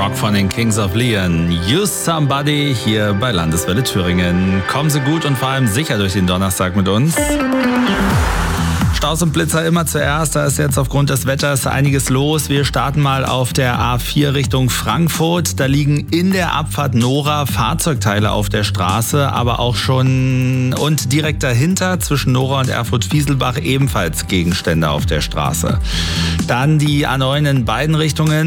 Rock von den Kings of Leon. Use Somebody hier bei Landeswelle Thüringen. Kommen Sie gut und vor allem sicher durch den Donnerstag mit uns. Staus und Blitzer immer zuerst. Da ist jetzt aufgrund des Wetters einiges los. Wir starten mal auf der A4 Richtung Frankfurt. Da liegen in der Abfahrt Nora Fahrzeugteile auf der Straße, aber auch schon und direkt dahinter zwischen Nora und Erfurt-Fieselbach ebenfalls Gegenstände auf der Straße. Dann die A9 in beiden Richtungen.